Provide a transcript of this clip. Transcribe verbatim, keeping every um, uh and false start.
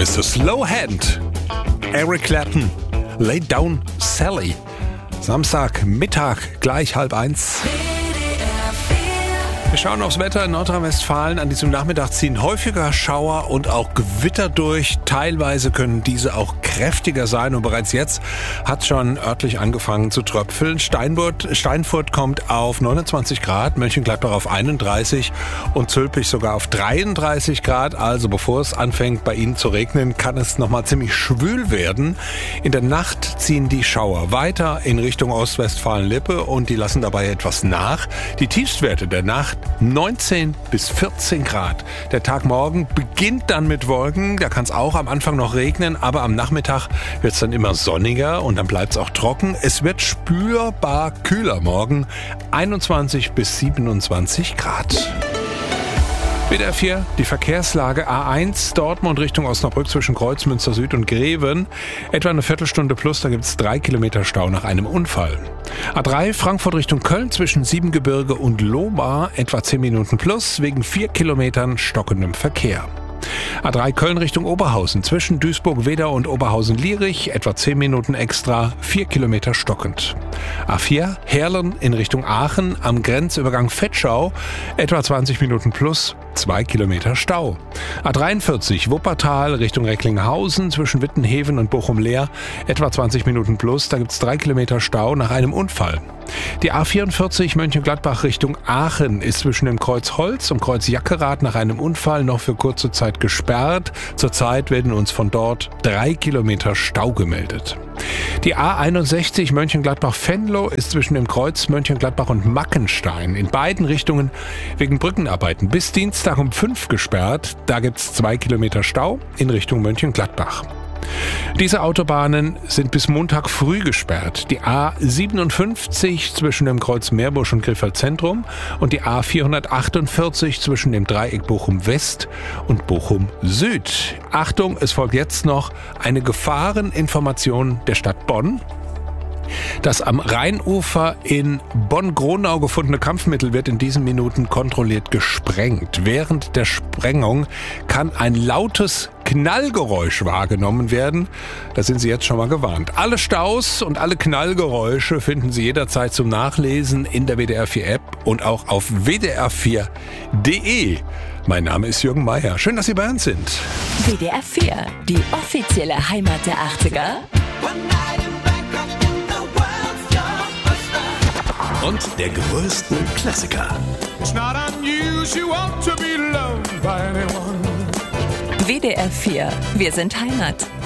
Mister Slow Hand, Eric Clapton, Lay Down Sally. Samstagmittag, gleich halb eins. Wir schauen aufs Wetter in Nordrhein-Westfalen. An diesem Nachmittag ziehen häufiger Schauer und auch Gewitter durch. Teilweise können diese auch kräftiger sein und bereits jetzt hat es schon örtlich angefangen zu tröpfeln. Steinfurt, Steinfurt kommt auf neunundzwanzig Grad, Mönchengladbach auf einunddreißig und Zülpich sogar auf dreiunddreißig Grad. Also bevor es anfängt bei Ihnen zu regnen, kann es nochmal ziemlich schwül werden. In der Nacht ziehen die Schauer weiter in Richtung Ostwestfalen-Lippe und die lassen dabei etwas nach. Die Tiefstwerte der Nacht neunzehn bis vierzehn Grad. Der Tag morgen beginnt dann mit Wolken. Da kann es auch am Anfang noch regnen, aber am Nachmittag wird es dann immer sonniger und dann bleibt es auch trocken. Es wird spürbar kühler morgen. einundzwanzig bis siebenundzwanzig Grad. W D R vier, die Verkehrslage A eins, Dortmund Richtung Osnabrück zwischen Kreuzmünster Süd und Greven. Etwa eine Viertelstunde plus, da gibt es drei Kilometer Stau nach einem Unfall. A drei, Frankfurt Richtung Köln zwischen Siebengebirge und Lohmar, etwa zehn Minuten plus, wegen vier Kilometern stockendem Verkehr. A drei Köln Richtung Oberhausen zwischen Duisburg-Wedau und Oberhausen-Lierich, etwa zehn Minuten extra, vier Kilometer stockend. A vier Heerlen in Richtung Aachen am Grenzübergang Vetschau, etwa zwanzig Minuten plus, zwei Kilometer Stau. A dreiundvierzig Wuppertal Richtung Recklinghausen zwischen Wittenheven und Bochum-Leer, etwa zwanzig Minuten plus, da gibt es drei Kilometer Stau nach einem Unfall. Die A vierundvierzig Mönchengladbach Richtung Aachen ist zwischen dem Kreuz Holz und Kreuz Jackerath nach einem Unfall noch für kurze Zeit gesperrt. Zurzeit werden uns von dort drei Kilometer Stau gemeldet. Die A einundsechzig Mönchengladbach-Venlo ist zwischen dem Kreuz Mönchengladbach und Mackenstein in beiden Richtungen wegen Brückenarbeiten bis Dienstag um fünf gesperrt. Da gibt es zwei Kilometer Stau in Richtung Mönchengladbach. Diese Autobahnen sind bis Montag früh gesperrt. Die A siebenundfünfzig zwischen dem Kreuz Meerbusch und Krefeld Zentrum und die A vierhundertachtundvierzig zwischen dem Dreieck Bochum West und Bochum Süd. Achtung, es folgt jetzt noch eine Gefahreninformation der Stadt Bonn. Das am Rheinufer in Bonn-Gronau gefundene Kampfmittel wird in diesen Minuten kontrolliert gesprengt. Während der Sprengung kann ein lautes Knallgeräusch wahrgenommen werden. Da sind Sie jetzt schon mal gewarnt. Alle Staus und alle Knallgeräusche finden Sie jederzeit zum Nachlesen in der W D R vier App und auch auf w d r vier punkt d e. Mein Name ist Jürgen Meier. Schön, dass Sie bei uns sind. W D R vier, die offizielle Heimat der achtziger. Und der größten Klassiker. W D R vier, wir sind Heimat.